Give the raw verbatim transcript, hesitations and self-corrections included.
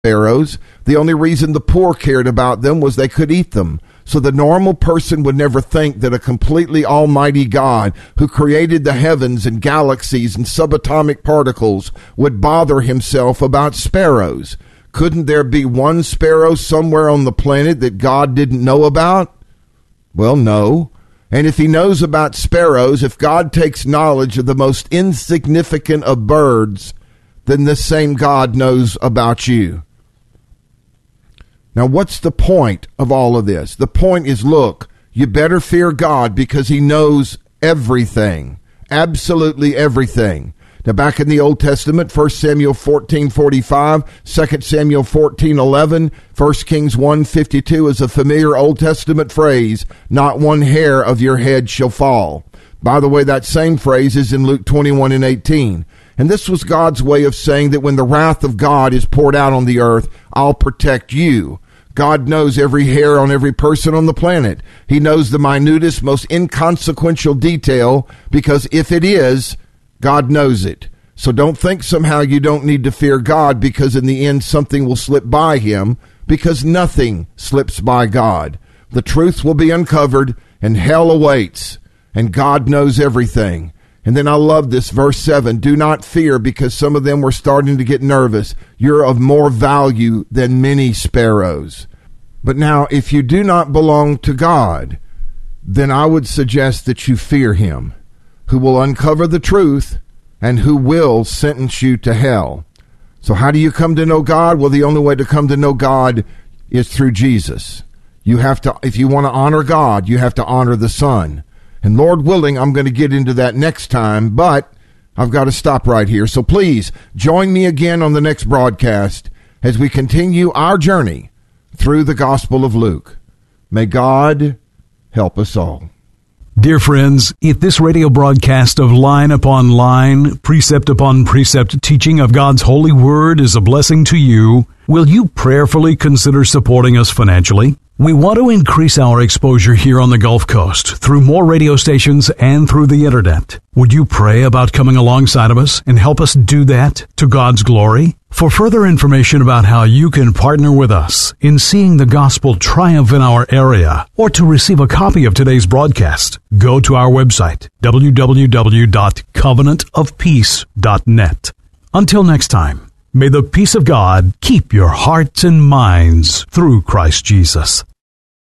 sparrows. The only reason the poor cared about them was they could eat them. So the normal person would never think that a completely almighty God who created the heavens and galaxies and subatomic particles would bother himself about sparrows. Couldn't there be one sparrow somewhere on the planet that God didn't know about? Well, no. And if he knows about sparrows, if God takes knowledge of the most insignificant of birds, then this same God knows about you. Now, what's the point of all of this? The point is, look, you better fear God because he knows everything, absolutely everything. Now, back in the Old Testament, First Samuel fourteen forty-five, Second Samuel fourteen eleven, First Kings one fifty-two is a familiar Old Testament phrase, not one hair of your head shall fall. By the way, that same phrase is in Luke twenty-one and eighteen. And this was God's way of saying that when the wrath of God is poured out on the earth, I'll protect you. God knows every hair on every person on the planet. He knows the minutest, most inconsequential detail, because if it is, God knows it. So don't think somehow you don't need to fear God because in the end something will slip by him, because nothing slips by God. The truth will be uncovered and hell awaits, and God knows everything. And then I love this, verse seven, do not fear, because some of them were starting to get nervous. You're of more value than many sparrows. But now, if you do not belong to God, then I would suggest that you fear him, who will uncover the truth and who will sentence you to hell. So how do you come to know God? Well, the only way to come to know God is through Jesus. You have to, if you want to honor God, you have to honor the Son. And Lord willing, I'm going to get into that next time, but I've got to stop right here. So please join me again on the next broadcast as we continue our journey through the Gospel of Luke. May God help us all. Dear friends, if this radio broadcast of line upon line, precept upon precept teaching of God's holy word is a blessing to you, will you prayerfully consider supporting us financially? We want to increase our exposure here on the Gulf Coast through more radio stations and through the internet. Would you pray about coming alongside of us and help us do that to God's glory? For further information about how you can partner with us in seeing the gospel triumph in our area, or to receive a copy of today's broadcast, go to our website, w w w dot covenant of peace dot net. Until next time, may the peace of God keep your hearts and minds through Christ Jesus.